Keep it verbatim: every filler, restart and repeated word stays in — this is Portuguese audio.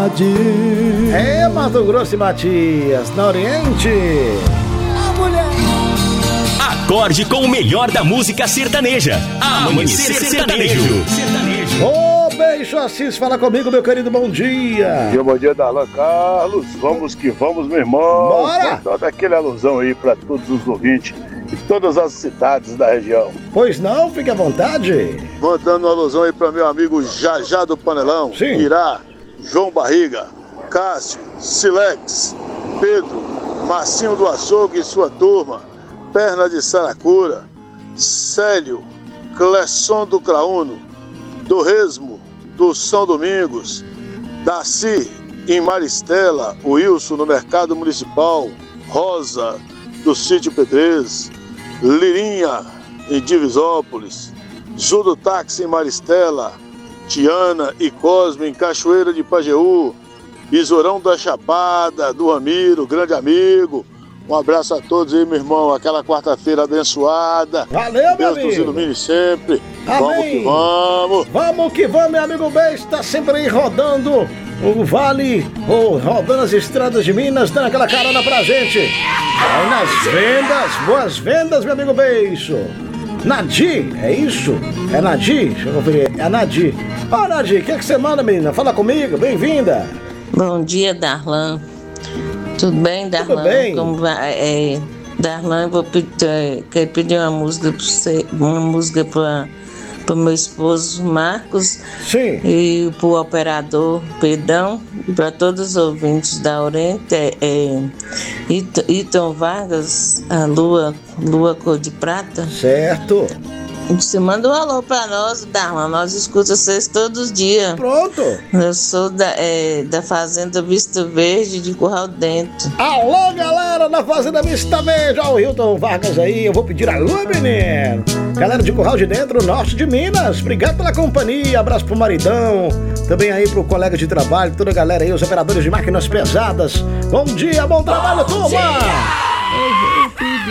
cidade. É Mato Grosso e Matias, na Oriente. A mulher. Acorde com o melhor da música sertaneja. Amanhecer Sertanejo. Ô, beijo, Assis, fala comigo, meu querido, bom dia. Bom dia, Darlan Carlos. Vamos que vamos, meu irmão. Bora! Dá aquele alusão aí pra todos os ouvintes de todas as cidades da região. Pois não, fique à vontade. Vou dando uma alusão aí pra meu amigo Jajá do Panelão. Sim. Irá, João Barriga, Cássio, Silex, Pedro, Marcinho do Açougue e sua turma, Perna de Saracura, Célio, Clesson do Crauno, do Resmo, do São Domingos, Darcy em Maristela, Wilson no Mercado Municipal, Rosa do Sítio Pedrez, Lirinha em Divisópolis, Ju do Táxi em Maristela, Tiana e Cosme em Cachoeira de Pajeú, Besourão da Chapada, do Ramiro, grande amigo. Um abraço a todos aí, meu irmão. Aquela quarta-feira abençoada. Valeu, meu Deus amigo. nos ilumine sempre. Amém. Vamos que vamos. Vamos que vamos, meu amigo Beijo. Tá sempre aí rodando o vale, ou rodando as estradas de Minas, dando aquela carona pra gente. Aí nas vendas, boas vendas, meu amigo Beijo. Nadi, é isso? É Nadi? Deixa eu conferir. É Nadi. Ó, Nadi, o que, é que você manda, menina? Fala comigo, bem-vinda. Bom dia, Darlan. Tudo bem, Darlan? Tudo bem. Como vai? É, Darlan, eu vou pedir, quero pedir uma música para você, uma música para o meu esposo Marcos. Sim. E para o operador Pedrão, e para todos os ouvintes da Oriente, é, é Ito, Iton Vargas, a Lua, Lua Cor de Prata. Certo. Você manda um alô pra nós, Darlan. Nós escutamos vocês todos os dias. Pronto. Eu sou da, é, da Fazenda Vista Verde, de Curral Dentro. Alô, galera da Fazenda Vista Verde. Ó, o Hilton Vargas aí. Eu vou pedir alô, menino. Galera de Curral de Dentro, norte de Minas. Obrigado pela companhia. Abraço pro maridão. Também aí pro colega de trabalho, toda a galera aí, os operadores de máquinas pesadas. Bom dia, bom trabalho, turma.